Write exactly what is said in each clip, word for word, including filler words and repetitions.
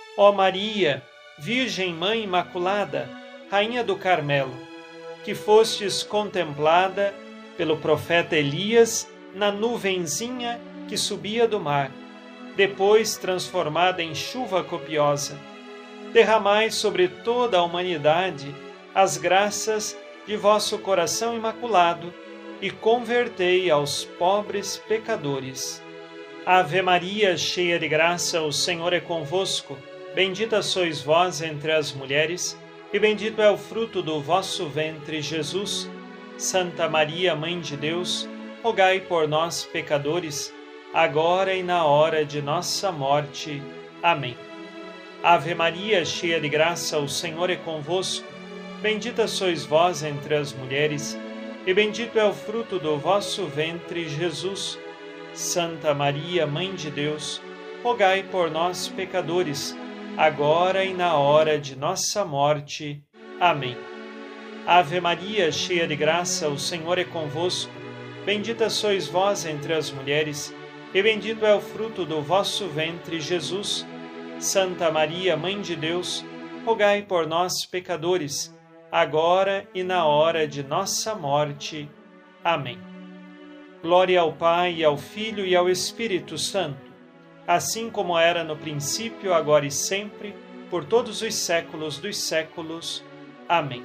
Ó Maria, Virgem Mãe Imaculada, Rainha do Carmelo, que fostes contemplada pelo profeta Elias na nuvenzinha que subia do mar, depois transformada em chuva copiosa, derramai sobre toda a humanidade as graças de vosso coração imaculado e convertei aos pobres pecadores. Ave Maria, cheia de graça, o Senhor é convosco. Bendita sois vós entre as mulheres, e bendito é o fruto do vosso ventre, Jesus. Santa Maria, Mãe de Deus, rogai por nós, pecadores, agora e na hora de nossa morte. Amém. Ave Maria, cheia de graça, o Senhor é convosco. Bendita sois vós entre as mulheres, e bendito é o fruto do vosso ventre, Jesus. Santa Maria, Mãe de Deus, rogai por nós, pecadores, agora e na hora de nossa morte. Amém. Ave Maria, cheia de graça, o Senhor é convosco. Bendita sois vós entre as mulheres, e bendito é o fruto do vosso ventre, Jesus. Santa Maria, Mãe de Deus, rogai por nós, pecadores, agora e na hora de nossa morte. Amém. Glória ao Pai, ao Filho e ao Espírito Santo, assim como era no princípio, agora e sempre, por todos os séculos dos séculos. Amém.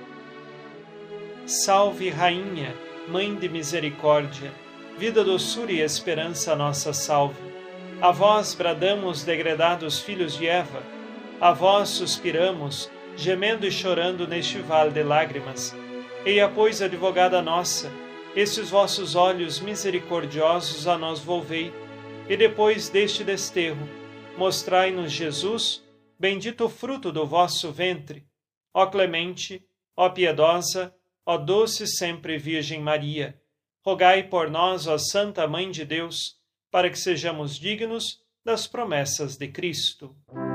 Salve, Rainha, Mãe de misericórdia, vida, doçura e esperança nossa salve. A vós bradamos, degredados filhos de Eva, a vós suspiramos, gemendo e chorando neste vale de lágrimas. Eia, pois, advogada nossa, estes vossos olhos misericordiosos a nós volvei, e depois deste desterro, mostrai-nos Jesus, bendito o fruto do vosso ventre. Ó clemente, ó piedosa, ó doce sempre Virgem Maria, rogai por nós, ó Santa Mãe de Deus, para que sejamos dignos das promessas de Cristo.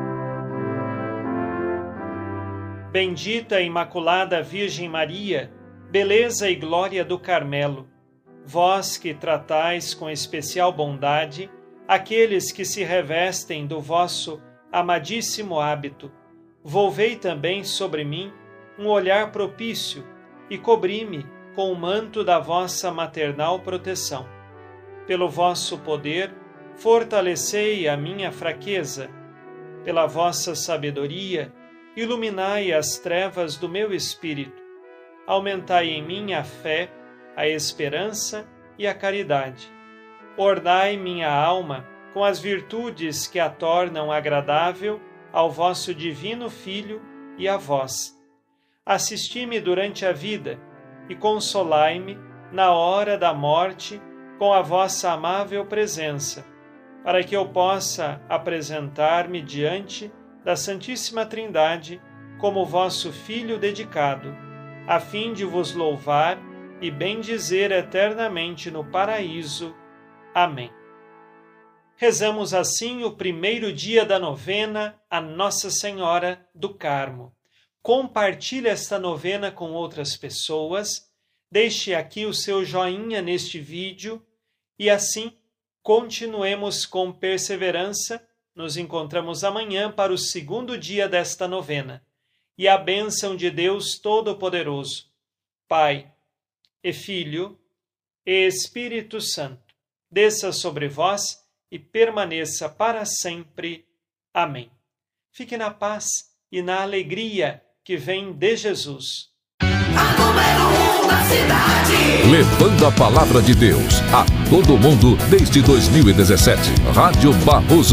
Bendita e Imaculada Virgem Maria, beleza e glória do Carmelo, vós que tratais com especial bondade aqueles que se revestem do vosso amadíssimo hábito, volvei também sobre mim um olhar propício e cobri-me com o manto da vossa maternal proteção. Pelo vosso poder, fortalecei a minha fraqueza. Pela vossa sabedoria, iluminai as trevas do meu espírito. Aumentai em mim a fé, a esperança e a caridade. Ornai minha alma com as virtudes que a tornam agradável ao vosso divino Filho e a vós. Assisti-me durante a vida e consolai-me na hora da morte com a vossa amável presença, para que eu possa apresentar-me diante da Santíssima Trindade como vosso Filho dedicado, a fim de vos louvar e bendizer eternamente no paraíso. Amém. Rezamos assim o primeiro dia da novena a Nossa Senhora do Carmo. Compartilhe esta novena com outras pessoas, deixe aqui o seu joinha neste vídeo e assim continuemos com perseverança. Nos encontramos amanhã para o segundo dia desta novena. E a bênção de Deus Todo-Poderoso, Pai e Filho e Espírito Santo, desça sobre vós e permaneça para sempre. Amém. Fique na paz e na alegria que vem de Jesus. A número um da cidade. Levando a palavra de Deus a todo mundo desde dois mil e dezessete. Rádio Barroso.